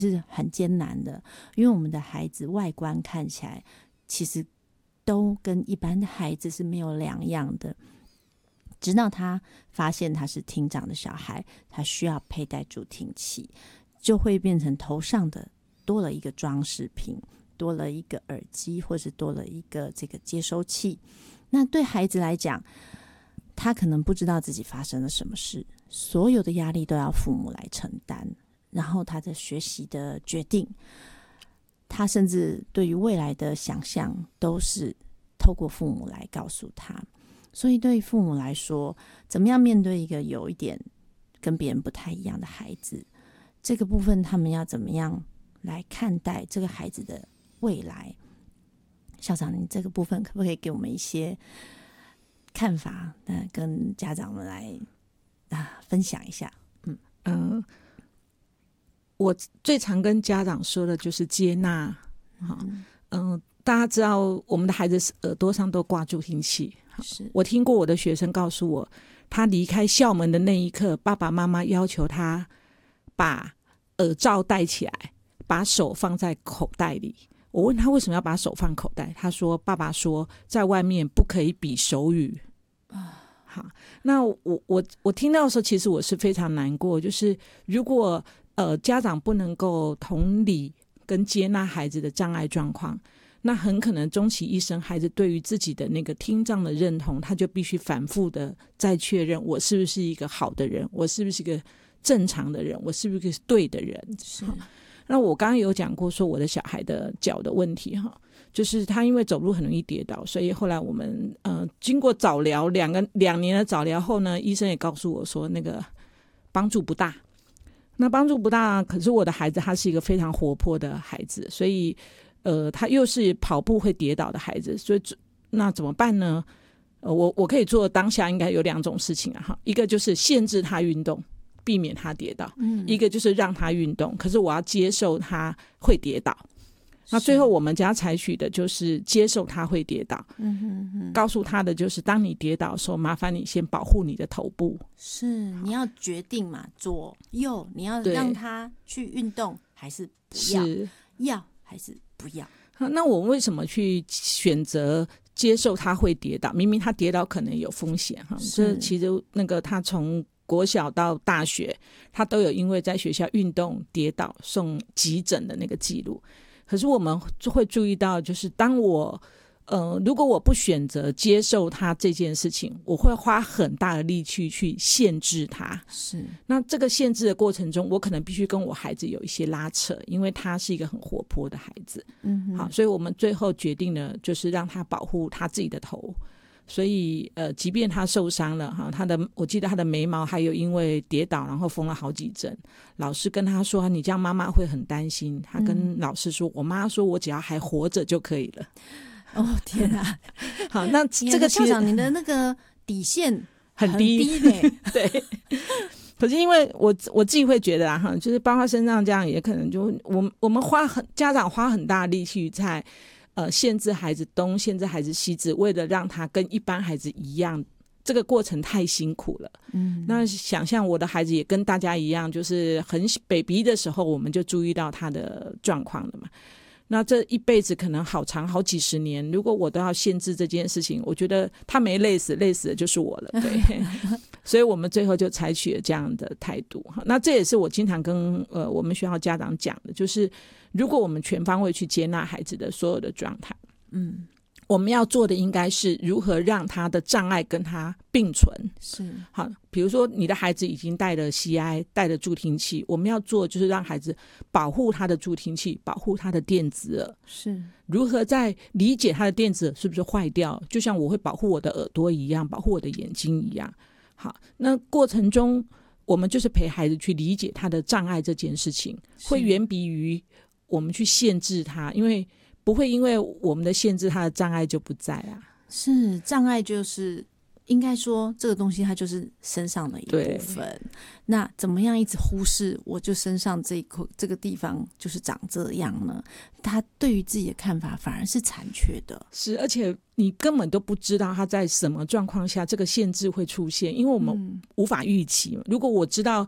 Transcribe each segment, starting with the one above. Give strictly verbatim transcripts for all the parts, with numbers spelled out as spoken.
是很艰难的，因为我们的孩子外观看起来其实都跟一般的孩子是没有两样的，直到他发现他是听障的小孩，他需要佩戴助听器，就会变成头上的多了一个装饰品，多了一个耳机，或是多了一个这个接收器。那对孩子来讲，他可能不知道自己发生了什么事，所有的压力都要父母来承担，然后他的学习的决定，他甚至对于未来的想象都是透过父母来告诉他。所以对于父母来说，怎么样面对一个有一点跟别人不太一样的孩子，这个部分他们要怎么样来看待这个孩子的未来？校长，你这个部分可不可以给我们一些看法，那跟家长们来啊分享一下？嗯嗯、呃，我最常跟家长说的就是接纳。嗯、呃，大家知道我们的孩子耳朵上都挂助听器， 是我听过我的学生告诉我，他离开校门的那一刻，爸爸妈妈要求他把耳罩戴起来，把手放在口袋里。我问他为什么要把手放口袋，他说爸爸说在外面不可以比手语。好，那我我我听到的时候，其实我是非常难过，就是如果呃家长不能够同理跟接纳孩子的障碍状况，那很可能终其一生，孩子对于自己的那个听障的认同，他就必须反复的再确认，我是不是一个好的人，我是不是一个正常的人，我是不是一个对的人。 是。 那我刚刚有讲过说我的小孩的脚的问题哈，就是他因为走路很容易跌倒，所以后来我们呃经过早疗两个两年的早疗后呢，医生也告诉我说那个帮助不大。那帮助不大，可是我的孩子他是一个非常活泼的孩子，所以呃他又是跑步会跌倒的孩子，所以那怎么办呢？呃我我可以做的当下应该有两种事情啊哈，一个就是限制他运动，避免他跌倒，嗯，一个就是让他运动，可是我要接受他会跌倒。那最后我们家采取的就是接受他会跌倒，嗯哼哼，告诉他的就是当你跌倒的时候，麻烦你先保护你的头部。 是，你要决定嘛，左右，你要让他去运动还是不要， 是要还是不要。 那我为什么去选择接受他会跌倒？明明他跌倒可能有风险哈，这其实那个他从国小到大学，他都有因为在学校运动跌倒送急诊的那个记录。可是我们就会注意到，就是当我呃，如果我不选择接受他这件事情，我会花很大的力气去限制他。 是， 那这个限制的过程中，我可能必须跟我孩子有一些拉扯，因为他是一个很活泼的孩子。嗯，好，所以我们最后决定了，就是让他保护他自己的头。所以呃，即便他受伤了哈，他的我记得他的眉毛还有因为跌倒然后缝了好几针，老师跟他说你这样妈妈会很担心，他跟老师说、嗯、我妈说我只要还活着就可以了。 哦天啊好，那这个校长你的那个底线很低很低呢对，可是因为我我自己会觉得啊哈，就是包括身上这样也可能就我我们花很家长花很大的力气在呃，限制孩子东，限制孩子西，只为了让他跟一般孩子一样，这个过程太辛苦了。嗯，那想象我的孩子也跟大家一样，就是很 baby 的时候，我们就注意到他的状况了嘛。那这一辈子可能好长好几十年，如果我都要限制这件事情，我觉得他没累死，累死的就是我了。对，所以我们最后就采取了这样的态度。那这也是我经常跟呃我们学校家长讲的，就是如果我们全方位去接纳孩子的所有的状态，嗯，我们要做的应该是如何让他的障碍跟他并存。 是， 好，比如说你的孩子已经带了 C I 带了助听器，我们要做就是让孩子保护他的助听器，保护他的电子耳。 是， 如何在理解他的电子耳是不是坏掉，就像我会保护我的耳朵一样，保护我的眼睛一样。好，那过程中我们就是陪孩子去理解他的障碍这件事情，会远比于我们去限制他，因为不会因为我们的限制他的障碍就不在啊。 是，障碍就是应该说这个东西它就是身上的一部分，那怎么样一直忽视我就身上这一块这个地方就是长这样呢？他对于自己的看法反而是残缺的。 是，而且你根本都不知道他在什么状况下这个限制会出现，因为我们无法预期、嗯、如果我知道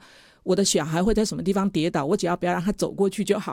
我的小孩会在什么地方跌倒，我只要不要让他走过去就好